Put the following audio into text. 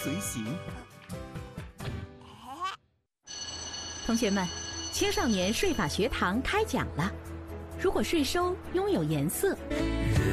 随行。 同学们，青少年税法学堂开讲了。如果税收拥有颜色，